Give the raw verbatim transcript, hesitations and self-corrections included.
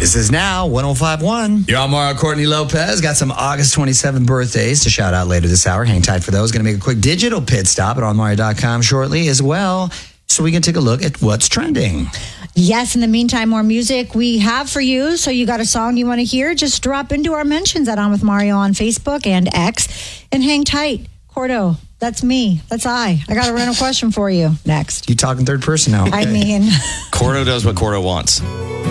This is now one oh five point one. You're on Mario Courtney Lopez. Got some August twenty-seventh birthdays to shout out later this hour. Hang tight for those. Going to make a quick digital pit stop at on mario dot com shortly as well, so we can take a look at what's trending. Yes, in the meantime, more music we have for you. So you got a song you want to hear? Just drop into our mentions at On With Mario on Facebook and X and hang tight. Cordo, that's me. That's I. I got a random question for you next. You talking third person now. I mean... Cordo does what Cordo wants.